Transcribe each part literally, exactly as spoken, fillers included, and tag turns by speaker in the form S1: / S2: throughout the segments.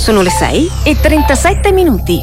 S1: Sono le sei e trentasette minuti.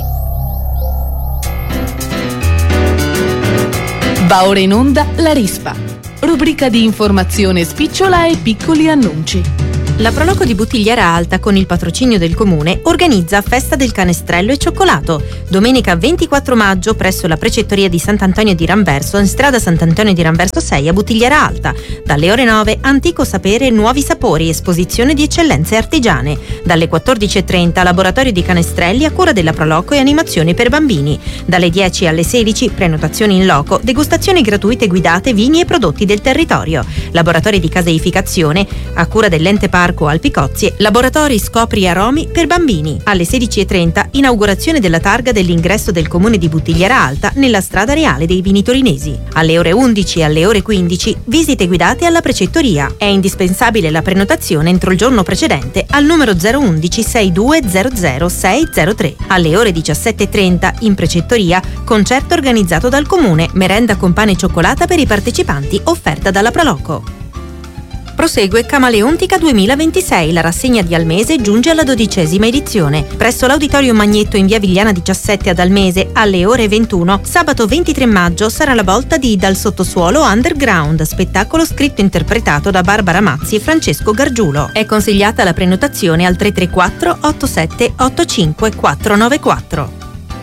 S2: Va ora in onda La Rispa, rubrica di informazione spicciola e piccoli annunci.
S3: La Proloco di Buttigliera Alta, con il patrocinio del comune, organizza Festa del Canestrello e Cioccolato. Domenica ventiquattro maggio presso la precettoria di Sant'Antonio di Ramverso, in strada Sant'Antonio di Ramverso sei a Buttigliera Alta. Dalle ore nove, Antico Sapere e Nuovi Sapori, esposizione di eccellenze artigiane. Dalle quattordici e trenta, laboratorio di canestrelli a cura della Proloco e animazioni per bambini. Dalle dieci alle sedici, prenotazioni in loco, degustazioni gratuite guidate, vini e prodotti del territorio. Laboratori di caseificazione a cura dell'ente parco Alpicozzi, laboratori Scopri Aromi per bambini. Alle sedici e trenta, inaugurazione della targa dell'ingresso del comune di Buttigliera Alta nella strada reale dei vini torinesi. Alle ore undici e alle ore quindici, visite guidate alla precettoria. È indispensabile la prenotazione entro il giorno precedente al numero zero undici sessantadue zero zero sei zero tre. Alle ore diciassette e trenta, in precettoria, concerto organizzato dal comune, merenda con pane e cioccolata per i partecipanti offerta dalla Proloco. Prosegue Camaleontica duemilaventisei, la rassegna di Almese giunge alla dodicesima edizione. Presso l'Auditorium Magnetto in via Vigliana diciassette ad Almese, alle ore ventuno, sabato ventitré maggio sarà la volta di Dal Sottosuolo Underground, spettacolo scritto e interpretato da Barbara Mazzi e Francesco Gargiulo. È consigliata la prenotazione al tre tre quattro otto sette otto cinque quattro nove quattro.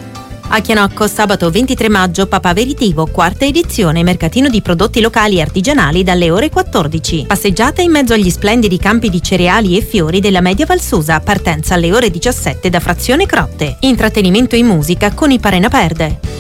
S3: A Chianocco, sabato ventitré maggio, Papà Aperitivo, quarta edizione, mercatino di prodotti locali e artigianali dalle ore quattordici. Passeggiata in mezzo agli splendidi campi di cereali e fiori della Media Valsusa, partenza alle ore diciassette da Frazione Crotte. Intrattenimento in musica con i Parena Perde.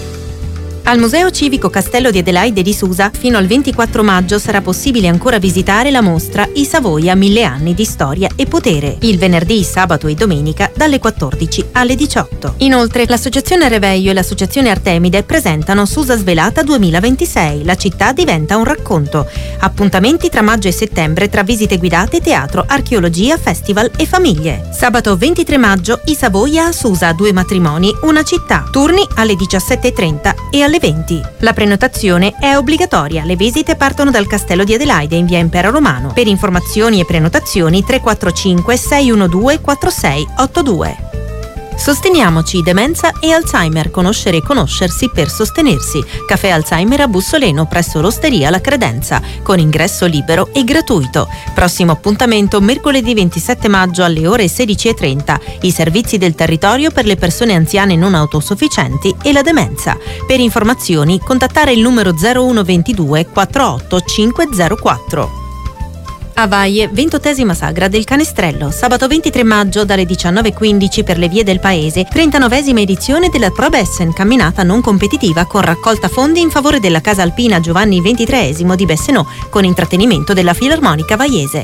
S3: Al Museo Civico Castello di Adelaide di Susa, fino al ventiquattro maggio sarà possibile ancora visitare la mostra I Savoia mille anni di storia e potere, il venerdì, sabato e domenica dalle quattordici alle diciotto. Inoltre, l'Associazione Reveglio e l'Associazione Artemide presentano Susa Svelata duemilaventisei, la città diventa un racconto. Appuntamenti tra maggio e settembre tra visite guidate, teatro, archeologia, festival e famiglie. Sabato ventitré maggio, I Savoia a Susa, due matrimoni, una città. Turni alle diciassette e trenta e alle venti. La prenotazione è obbligatoria. Le visite partono dal Castello di Adelaide in via Impero Romano. Per informazioni e prenotazioni tre quattro cinque sei uno due quattro sei otto due. Sosteniamoci demenza e Alzheimer, conoscere e conoscersi per sostenersi. Caffè Alzheimer a Bussoleno presso l'Osteria La Credenza, con ingresso libero e gratuito. Prossimo appuntamento mercoledì ventisette maggio alle ore sedici e trenta. I servizi del territorio per le persone anziane non autosufficienti e la demenza. Per informazioni contattare il numero zero uno ventidue quarantotto cinque zero quattro. A Vaie, ventottesima sagra del Canestrello, sabato ventitré maggio dalle diciannove e quindici per le vie del paese, trentanovesima edizione della Pro Bessen, camminata non competitiva con raccolta fondi in favore della Casa Alpina Giovanni ventitreesimo di Bessenò, con intrattenimento della Filarmonica Vaiese.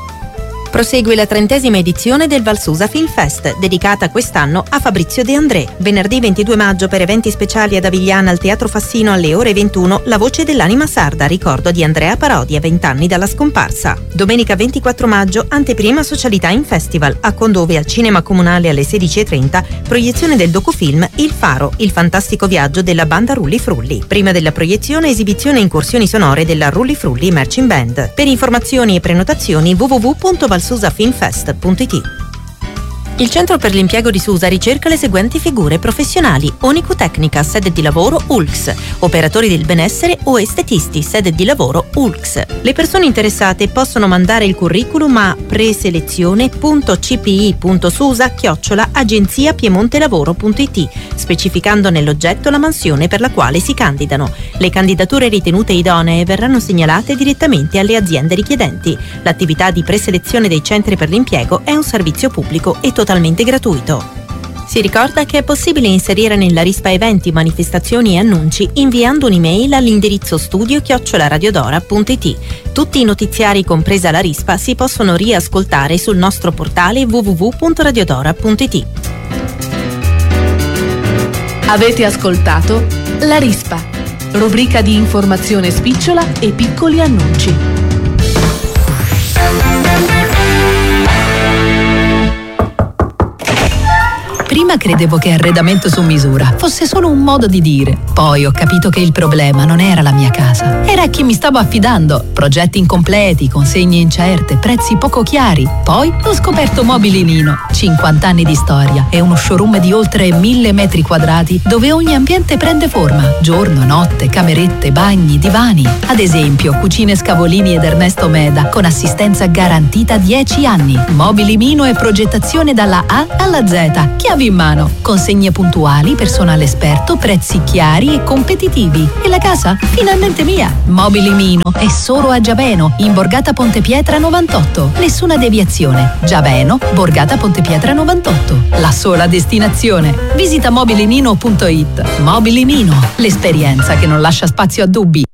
S3: Prosegue la trentesima edizione del Valsusa Film Fest, dedicata quest'anno a Fabrizio De André. Venerdì ventidue maggio per eventi speciali ad Avigliana al Teatro Fassino alle ore ventuno, La voce dell'anima sarda, ricordo di Andrea Parodi a vent'anni dalla scomparsa. Domenica ventiquattro maggio, anteprima Socialità in Festival, a Condove al Cinema Comunale alle sedici e trenta, proiezione del docufilm Il Faro, il fantastico viaggio della banda Rulli Frulli. Prima della proiezione, esibizione e incursioni sonore della Rulli Frulli Marching Band. Per informazioni e prenotazioni w w w punto valsusafilmfest punto it. Il Centro per l'Impiego di Susa ricerca le seguenti figure professionali: Onicotecnica, sede di lavoro U L X, operatori del benessere o estetisti, sede di lavoro U L X. Le persone interessate possono mandare il curriculum a preselezione punto c p i punto susa chiocciola agenzia piemontelavoro punto it, specificando nell'oggetto la mansione per la quale si candidano. Le candidature ritenute idonee verranno segnalate direttamente alle aziende richiedenti. L'attività di preselezione dei centri per l'impiego è un servizio pubblico e totalmente gratuito. Si ricorda che è possibile inserire nella rispa eventi, manifestazioni e annunci inviando un'email all'indirizzo studio chiocciola radiodora punto it. Tutti i notiziari, compresa la rispa, si possono riascoltare sul nostro portale w w w punto radiodora punto it.
S2: Avete ascoltato La Rispa, rubrica di informazione spicciola e piccoli annunci.
S3: Prima
S4: Prima credevo che arredamento su misura fosse solo un modo di dire. Poi ho capito che il problema non era la mia casa. Era a chi mi stavo affidando. Progetti incompleti, consegne incerte, prezzi poco chiari. Poi ho scoperto Mobili Nino. cinquanta anni di storia e uno showroom di oltre mille metri quadrati dove ogni ambiente prende forma. Giorno, notte, camerette, bagni, divani. Ad esempio, Cucine Scavolini ed Ernesto Meda con assistenza garantita dieci anni. Mobili Mino e progettazione dalla A alla Z. Chiavi in mano. Consegne puntuali, personale esperto, prezzi chiari e competitivi. E la casa? Finalmente mia. Mobili Mino è solo a Giaveno, in Borgata Ponte Pietra novantotto. Nessuna deviazione. Giaveno, Borgata Ponte Pietra novantotto. La sola destinazione. Visita mobilinino punto it. Mobili Mino, l'esperienza che non lascia spazio a dubbi.